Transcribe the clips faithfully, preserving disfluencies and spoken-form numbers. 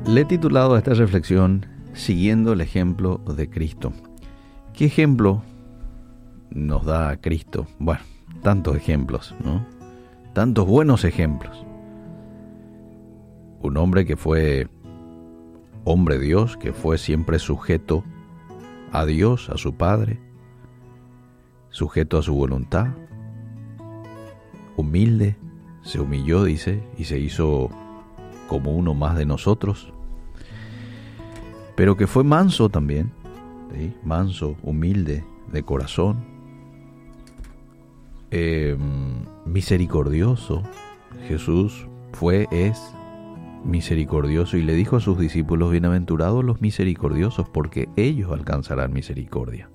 Le he titulado a esta reflexión Siguiendo el ejemplo de Cristo. ¿Qué ejemplo nos da Cristo? Bueno, tantos ejemplos, ¿no? Tantos buenos ejemplos. Un hombre que fue hombre Dios, que fue siempre sujeto a Dios, a su Padre, sujeto a su voluntad, humilde, se humilló, dice, y se hizo como uno más de nosotros, pero que fue manso también, ¿sí? Manso, humilde, de corazón, eh, misericordioso. Jesús fue, es misericordioso y le dijo a sus discípulos: bienaventurados los misericordiosos, porque ellos alcanzarán misericordia.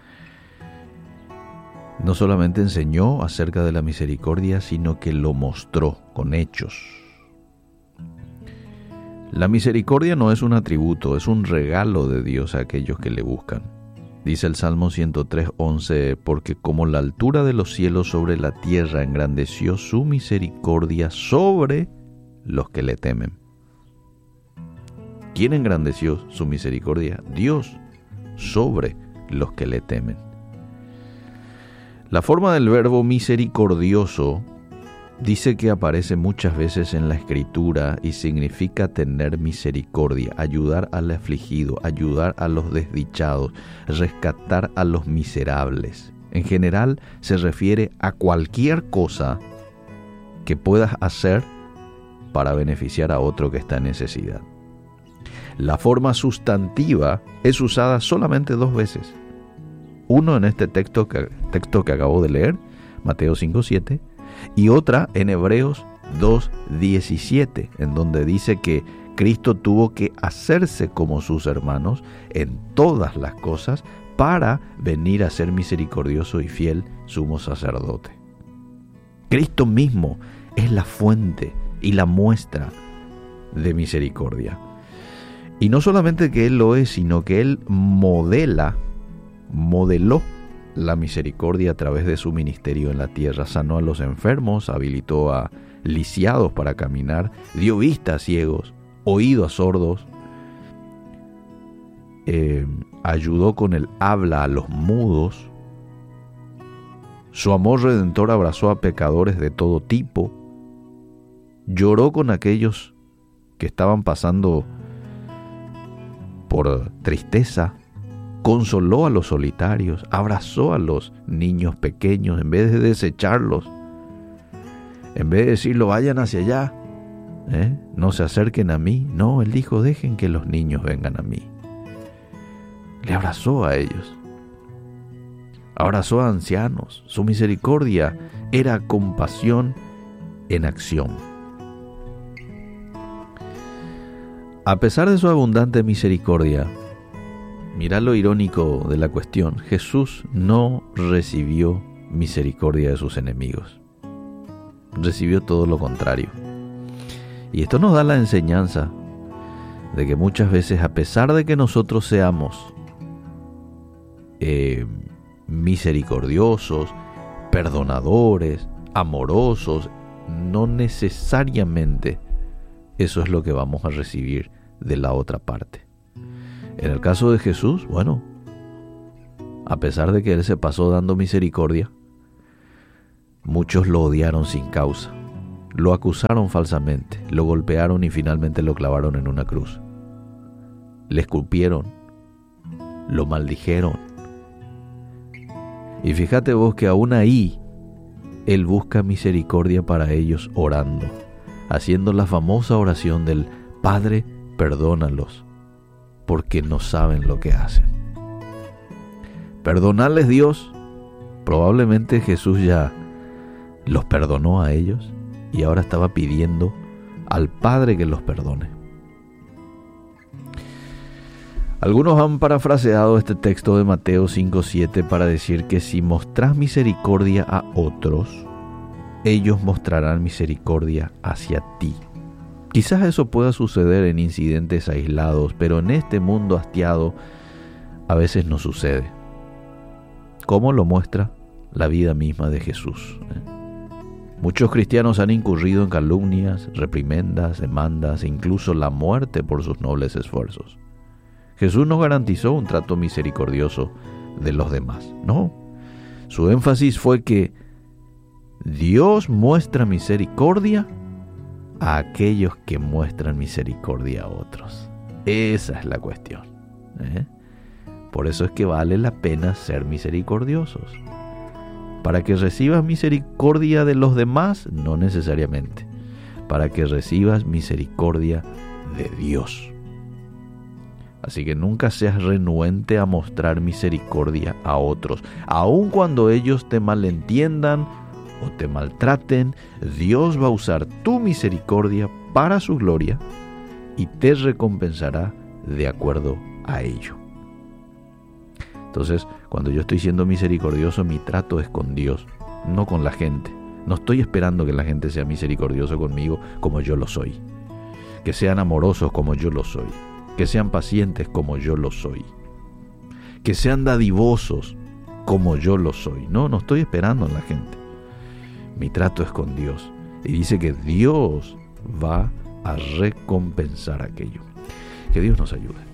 No solamente enseñó acerca de la misericordia, sino que lo mostró con hechos. La misericordia no es un atributo, es un regalo de Dios a aquellos que le buscan. Dice el Salmo ciento tres, once, porque como la altura de los cielos sobre la tierra engrandeció su misericordia sobre los que le temen. ¿Quién engrandeció su misericordia? Dios, sobre los que le temen. La forma del verbo misericordioso dice que aparece muchas veces en la Escritura y significa tener misericordia, ayudar al afligido, ayudar a los desdichados, rescatar a los miserables. En general se refiere a cualquier cosa que puedas hacer para beneficiar a otro que está en necesidad. La forma sustantiva es usada solamente dos veces. Uno en este texto que, texto que acabo de leer, Mateo cinco siete, y otra en Hebreos dos diecisiete, en donde dice que Cristo tuvo que hacerse como sus hermanos en todas las cosas para venir a ser misericordioso y fiel sumo sacerdote. Cristo mismo es la fuente y la muestra de misericordia. Y no solamente que Él lo es, sino que Él modela, modeló la misericordia a través de su ministerio en la tierra. Sanó a los enfermos, habilitó a lisiados para caminar, dio vista a ciegos, oído a sordos, eh, ayudó con el habla a los mudos. Su amor redentor abrazó a pecadores de todo tipo, lloró con aquellos que estaban pasando por tristeza, consoló a los solitarios, abrazó a los niños pequeños en vez de desecharlos, en vez de decirlo vayan hacia allá, ¿eh? no se acerquen a mí. No, Él dijo dejen que los niños vengan a mí. Le abrazó a ellos, abrazó a ancianos. Su misericordia era compasión en acción. A pesar de su abundante misericordia, mirá lo irónico de la cuestión, Jesús no recibió misericordia de sus enemigos. Recibió todo lo contrario. Y esto nos da la enseñanza de que muchas veces, a pesar de que nosotros seamos eh, misericordiosos, perdonadores, amorosos, no necesariamente eso es lo que vamos a recibir de la otra parte. En el caso de Jesús, bueno, a pesar de que Él se pasó dando misericordia, muchos lo odiaron sin causa, lo acusaron falsamente, lo golpearon y finalmente lo clavaron en una cruz. Le escupieron, lo maldijeron. Y fíjate vos que aún ahí Él busca misericordia para ellos orando, haciendo la famosa oración del Padre, perdónalos, porque no saben lo que hacen. Perdonarles Dios, probablemente Jesús ya los perdonó a ellos y ahora estaba pidiendo al Padre que los perdone. Algunos han parafraseado este texto de Mateo cinco siete para decir que si mostrás misericordia a otros, ellos mostrarán misericordia hacia ti. Quizás eso pueda suceder en incidentes aislados, pero en este mundo hastiado a veces no sucede. ¿Cómo lo muestra la vida misma de Jesús? Muchos cristianos han incurrido en calumnias, reprimendas, demandas e incluso la muerte por sus nobles esfuerzos. Jesús no garantizó un trato misericordioso de los demás, no. Su énfasis fue que Dios muestra misericordia a aquellos que muestran misericordia a otros. Esa es la cuestión, ¿eh? Por eso es que vale la pena ser misericordiosos. Para que recibas misericordia de los demás, no necesariamente. Para que recibas misericordia de Dios. Así que nunca seas renuente a mostrar misericordia a otros. Aun cuando ellos te malentiendan o te maltraten, Dios va a usar tu misericordia para su gloria y te recompensará de acuerdo a ello. Entonces, cuando yo estoy siendo misericordioso, mi trato es con Dios, no con la gente. No estoy esperando que la gente sea misericordiosa conmigo como yo lo soy. Que sean amorosos como yo lo soy. Que sean pacientes como yo lo soy. Que sean dadivosos como yo lo soy. No, no estoy esperando en la gente. Mi trato es con Dios. Y dice que Dios va a recompensar aquello. Que Dios nos ayude.